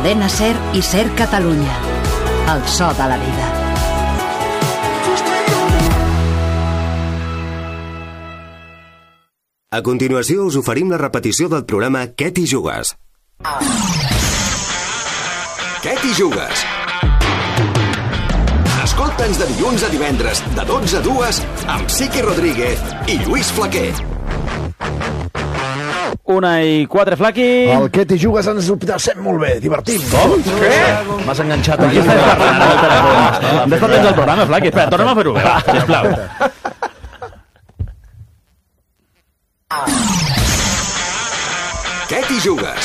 Cadena Ser i Ser Catalunya. El so de la vida. A continuació us oferim la repetició del programa Què t'hi jugues? Què t'hi jugues? Escolta'ns de dilluns a divendres, de 12 a 2, amb Siqui Rodríguez i Lluís Flaquer. 1:04, Flaqui. El Què t'hi jugues ens ho passem molt bé, divertim. Com? Què? M'has enganxat aquí. Hem d'estar dins del programa, Flaqui. Espera, tornem a fer-ho bé, sisplau. Què t'hi jugues?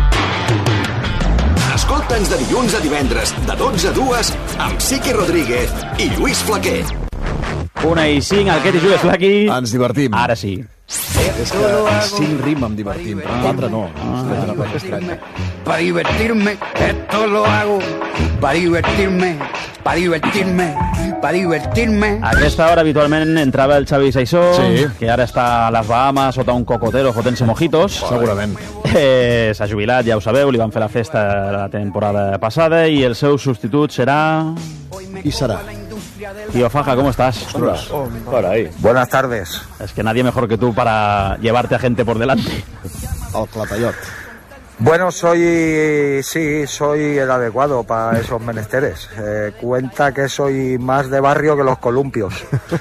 Escolta'ns de dilluns a divendres, de 12 a 2, amb Siqui Rodríguez i Lluís Flaquer. 1:05, el Què t'hi jugues, Flaqui. Ens divertim. Ara sí. És que el 5 rima amb divertim, però 4 no. Para divertirme, esto lo hago. Para divertirme, para divertirme, para divertirme. A aquesta hora habitualment entrava el Xavi Saissó, Sí. que ara està a les Bahamas sota un cocotero fotent-se mojitos. Segurament. S'ha jubilat, ja ho sabeu, li van fer la festa la temporada passada i el seu substitut serà... Qui serà? Tío Faja, ¿cómo estás? Por ahí. Buenas tardes. Es que nadie mejor que tú para llevarte a gente por delante. El Clatallot. Bueno, soy el adecuado para esos menesteres. Cuenta que soy más de barrio que los columpios.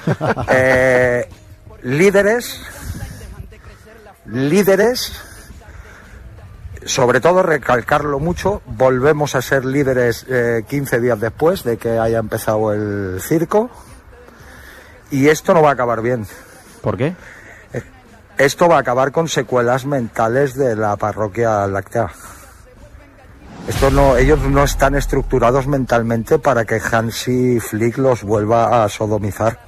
Líderes, sobre todo recalcarlo mucho, volvemos a ser líderes 15 días después de que haya empezado el circo, y esto no va a acabar bien. ¿Por qué? Esto va a acabar con secuelas mentales de la parroquia láctea. Ellos no están estructurados mentalmente para que Hansi Flick los vuelva a sodomizar.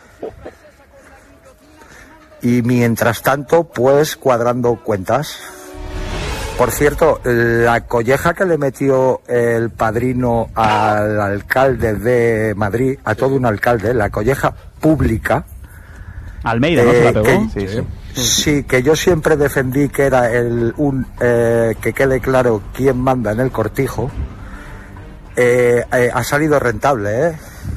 Y mientras tanto, pues cuadrando cuentas. Por cierto, la colleja que le metió el padrino al alcalde de Madrid, a todo un alcalde, la colleja pública... Almeida, ¿no se la pegó? Sí, que yo siempre defendí que era que quede claro quién manda en el cortijo. Ha salido rentable,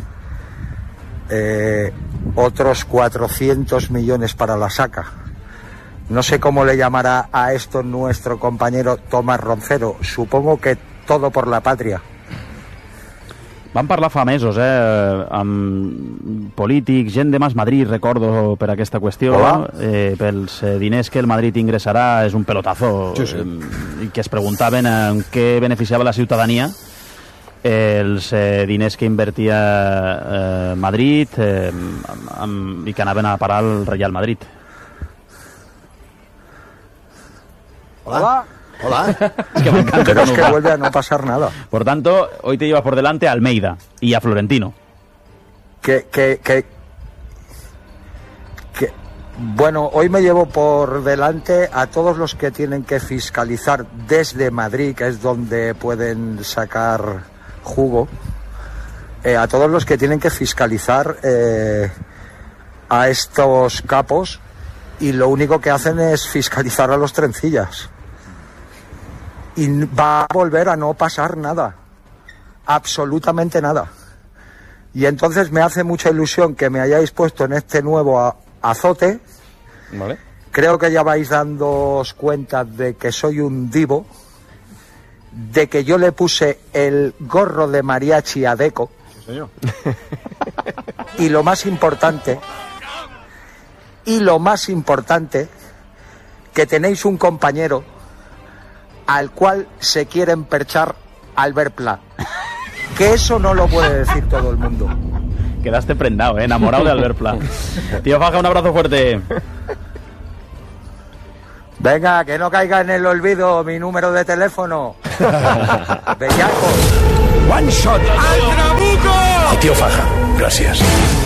otros 400 millones para la saca. No sé cómo le llamará a esto nuestro compañero Tomás Roncero. Supongo que todo por la patria. Vam parlar fa mesos, amb polítics, gent de Mas Madrid, recordo, per aquesta qüestió. Pels diners que el Madrid ingressarà és un pelotazo. Sí. I que es preguntaven en què beneficiava la ciutadania els diners que invertia Madrid i que anaven a parar al Real Madrid. Hola. Es que me encanta. Pero es que vuelve a no pasar nada. Por tanto, hoy te llevas por delante a Almeida y a Florentino. Bueno, hoy me llevo por delante a todos los que tienen que fiscalizar desde Madrid, que es donde pueden sacar jugo, a todos los que tienen que fiscalizar a estos capos, y lo único que hacen es fiscalizar a los trencillas. Y va a volver a no pasar nada, absolutamente nada. Y entonces me hace mucha ilusión que me hayáis puesto en este nuevo azote. Vale. Creo que ya vais dándoos cuenta de que soy un divo, de que yo le puse el gorro de mariachi a Deco. Sí, señor. Y lo más importante, que tenéis un compañero al cual se quiere emperchar Albert Pla. Que eso no lo puede decir todo el mundo. Quedaste prendado, enamorado de Albert Pla. Tío Faja, un abrazo fuerte. Venga, que no caiga en el olvido mi número de teléfono. Bellacos. One shot. ¡Al Trabuco! El tío Faja. Gracias.